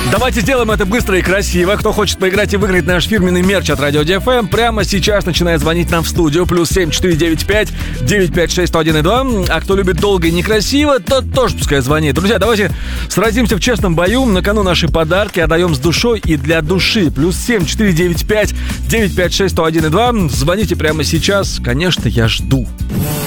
Давайте сделаем это быстро и красиво. Кто хочет поиграть и выиграть наш фирменный мерч от Радио DFM, прямо сейчас начинает звонить нам в студию. +7 495 956 102. А кто любит долго и некрасиво, тот тоже пускай звонит. Друзья, давайте сразимся в честном бою. На кону наши подарки отдаем с душой и для души. +7 495 956 102. Звоните прямо сейчас. Конечно, я жду.